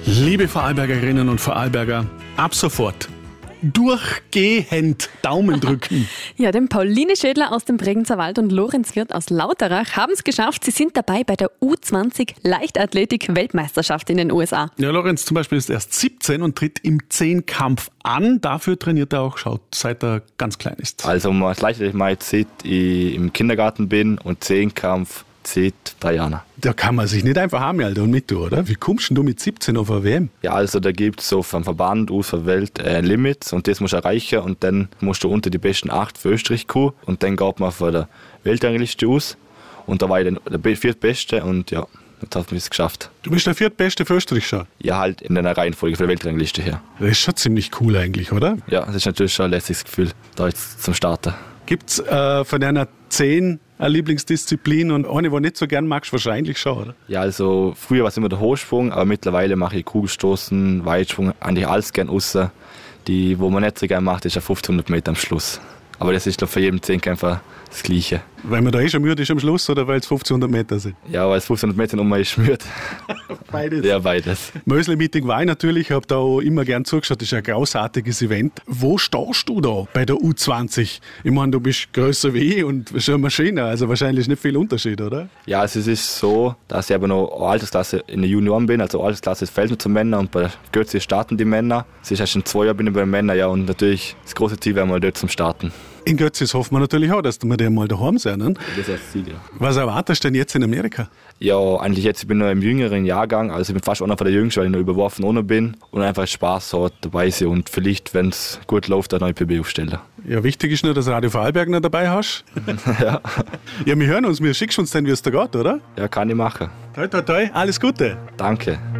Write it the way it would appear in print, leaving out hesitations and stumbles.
Liebe Vorarlbergerinnen und Vorarlberger, ab sofort durchgehend Daumen drücken. Ja, dem Pauline Schädler aus dem Bregenzer Wald und Lorenz Wirth aus Lauterach haben es geschafft. Sie sind dabei bei der U20 Leichtathletik-Weltmeisterschaft in den USA. Ja, Lorenz zum Beispiel ist erst 17 und tritt im Zehnkampf an. Dafür trainiert er auch, seit er ganz klein ist. Also, wenn man das Leichtathletik mal sieht, ich im Kindergarten bin und Zehnkampf seit 3 Jahren. Da kann man sich nicht einfach anmelden und mit, oder? Wie kommst du mit 17 auf eine WM? Ja, also da gibt es so vom Verband aus der Welt Limits und das musst du erreichen und dann musst du unter die besten 8 für Österreich kommen und dann geht man von der Weltrangliste aus und da war ich dann der viertbeste und ja, jetzt hat man es geschafft. Du bist der viertbeste für Österreich schon? Ja, halt in einer Reihenfolge von der Weltrangliste her. Das ist schon ziemlich cool eigentlich, oder? Ja, das ist natürlich schon ein lässiges Gefühl, da jetzt zum Starten. Gibt es von deiner 10 eine Lieblingsdisziplin und eine, die du nicht so gern magst, wahrscheinlich schon, oder? Ja, also früher war es immer der Hochsprung, aber mittlerweile mache ich Kugelstoßen, Weitsprung, eigentlich alles gern außer. Die, wo man nicht so gern macht, ist ja 1500 Meter am Schluss. Aber das ist, glaube ich, für jeden Zehnkämpfer das Gleiche. Weil man da schon müde ist am Schluss oder weil es 1500 Meter sind? Ja, weil es 1500 Meter um ist müde. Beides. Ja, beides. Mösli-Meeting war ich natürlich, habe da auch immer gern zugeschaut, das ist ein großartiges Event. Wo stehst du da bei der U20? Ich meine, du bist grösser wie ich und schon eine Maschine, also wahrscheinlich nicht viel Unterschied, oder? Ja, also es ist so, dass ich aber noch Altersklasse in der Junioren bin, also Altersklasse fällt nur zu Männern und bei Götze starten die Männer. Es ist erst in 2 Jahren bin ich bei den Männern, ja, und natürlich das große Ziel wäre mal dort zum Starten. In Götzis hoffen wir natürlich auch, dass wir mal daheim sein. Ne? Das ist das Ziel, ja. Was erwartest du denn jetzt in Amerika? Ja, eigentlich jetzt, ich bin noch im jüngeren Jahrgang, also ich bin fast einer von der Jüngsten, weil ich noch überworfen ohne bin und einfach Spaß hat dabei sein und vielleicht, wenn es gut läuft, eine neue PB aufstellen. Ja, wichtig ist nur, dass Radio Vorarlberg noch dabei hast. Ja. Ja, wir hören uns, wir schickst uns dann, wie es da geht, oder? Ja, kann ich machen. Toi, toi, toi, alles Gute. Danke.